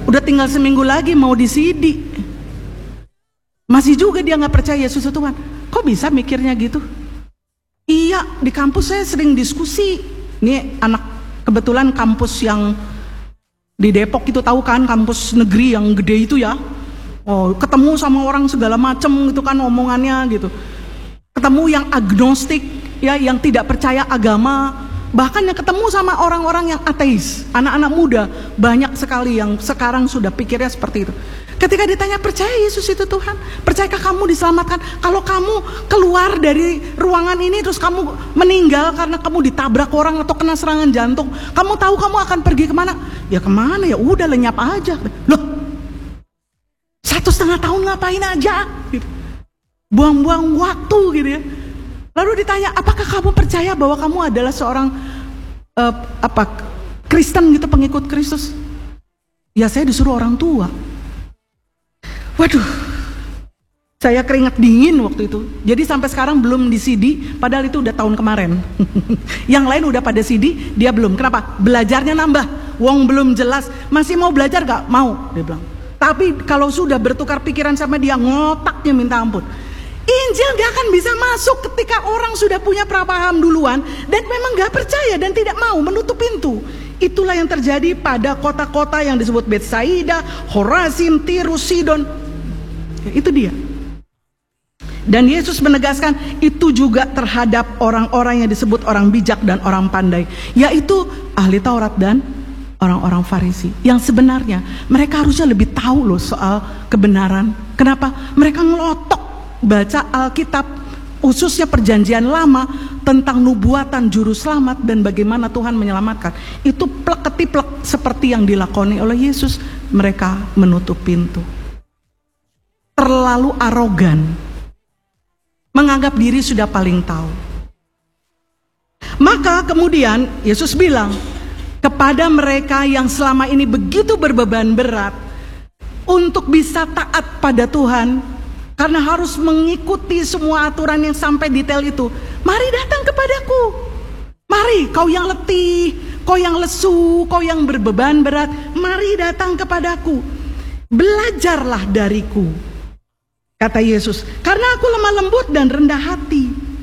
Udah tinggal seminggu lagi mau disidi, masih juga dia gak percaya Yesus itu Tuhan. Kok bisa mikirnya gitu? Iya, di kampus saya sering diskusi. Ini anak kebetulan kampus yang di Depok itu, tahu kan, kampus negeri yang gede itu ya. Oh, ketemu sama orang segala macam gitu kan omongannya gitu. Ketemu yang agnostik ya, yang tidak percaya agama. Bahkan yang ketemu sama orang-orang yang ateis, anak-anak muda banyak sekali yang sekarang sudah pikirnya seperti itu. Ketika ditanya, percaya Yesus itu Tuhan? Percayakah kamu diselamatkan? Kalau kamu keluar dari ruangan ini terus kamu meninggal karena kamu ditabrak orang atau kena serangan jantung, kamu tahu kamu akan pergi kemana? Ya kemana? Ya udah, lenyap aja. Loh, 1,5 tahun ngapain aja? Gitu. Buang-buang waktu gitu ya. Lalu ditanya, apakah kamu percaya bahwa kamu adalah seorang Kristen gitu, pengikut Kristus? Ya saya disuruh orang tua. Waduh, saya keringat dingin waktu itu. Jadi sampai sekarang belum di CD, padahal itu udah tahun kemarin. Yang lain udah pada CD, dia belum. Kenapa? Belajarnya nambah. Wong belum jelas, masih mau belajar gak? Mau, dia bilang. Tapi kalau sudah bertukar pikiran sama dia, ngotaknya minta ampun. Injil gak akan bisa masuk ketika orang sudah punya prapaham duluan dan memang gak percaya dan tidak mau menutup pintu. Itulah yang terjadi pada kota-kota yang disebut Betsaida, Khorazim, Tirus, Sidon. Itu dia. Dan Yesus menegaskan itu juga terhadap orang-orang yang disebut orang bijak dan orang pandai, yaitu ahli Taurat dan orang-orang Farisi. Yang sebenarnya mereka harusnya lebih tahu loh soal kebenaran. Kenapa? Mereka ngelotok baca Alkitab, khususnya perjanjian lama, tentang nubuatan juru selamat dan bagaimana Tuhan menyelamatkan. Itu plek-ketiplek seperti yang dilakoni oleh Yesus. Mereka menutup pintu. Terlalu arogan, menganggap diri sudah paling tahu. Maka kemudian Yesus bilang kepada mereka yang selama ini begitu berbeban berat untuk bisa taat pada Tuhan, karena harus mengikuti semua aturan yang sampai detail itu. Mari datang kepadaku. Mari kau yang letih, kau yang lesu, kau yang berbeban berat, mari datang kepadaku. Belajarlah dariku, kata Yesus, karena aku lemah lembut dan rendah hati.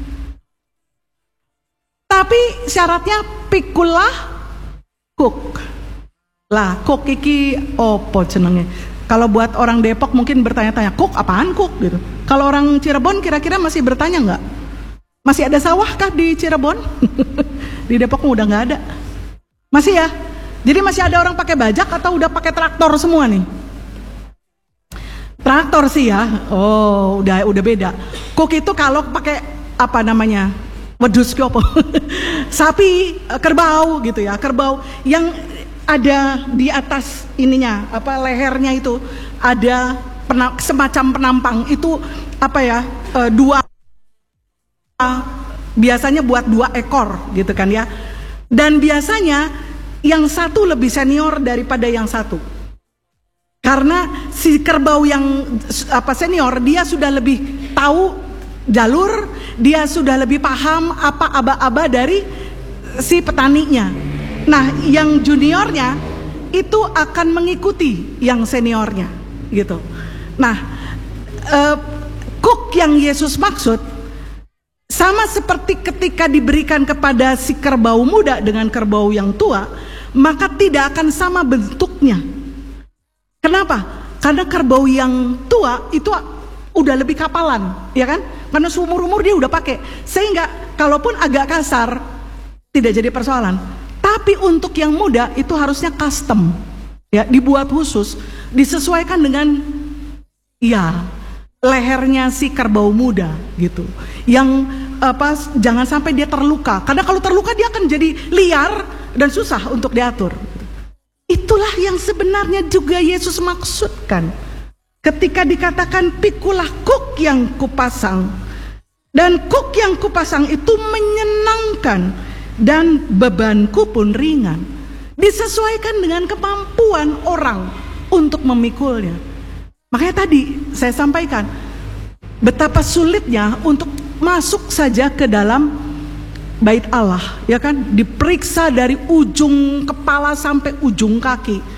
Tapi syaratnya pikulah kuk. Lah, kuk iki opo jenenge? Kalau buat orang Depok mungkin bertanya-tanya, kuk apaan kuk gitu. Kalau orang Cirebon kira-kira masih bertanya nggak? Masih ada sawah kah di Cirebon? Di Depok udah nggak ada. Masih ya? Jadi masih ada orang pakai bajak atau udah pakai traktor semua nih? Traktor sih ya. Oh, udah beda. Kuk itu kalau pakai apa namanya? Wedus apa? Sapi, kerbau gitu ya, kerbau yang ada di atas ininya, lehernya itu ada semacam penampang. Itu dua, biasanya buat 2 ekor gitu kan ya. Dan biasanya yang satu lebih senior daripada yang satu, karena si kerbau yang senior dia sudah lebih tahu jalur, dia sudah lebih paham apa aba-aba dari si petaninya. Nah, yang juniornya itu akan mengikuti yang seniornya, gitu. Nah, kuk yang Yesus maksud sama seperti ketika diberikan kepada si kerbau muda dengan kerbau yang tua, maka tidak akan sama bentuknya. Kenapa? Karena kerbau yang tua itu udah lebih kapalan, ya kan? Karena seumur-umur dia udah pakai, sehingga kalaupun agak kasar tidak jadi persoalan. Tapi untuk yang muda itu harusnya custom, ya, dibuat khusus, disesuaikan dengan lehernya si kerbau muda gitu. Yang jangan sampai dia terluka, karena kalau terluka dia akan jadi liar dan susah untuk diatur. Itulah yang sebenarnya juga Yesus maksudkan ketika dikatakan pikulah kuk yang kupasang, dan kuk yang kupasang itu menyenangkan dan bebanku pun ringan. Disesuaikan dengan kemampuan orang untuk memikulnya. Makanya tadi saya sampaikan betapa sulitnya untuk masuk saja ke dalam bait Allah, ya kan? Diperiksa dari ujung kepala sampai ujung kaki.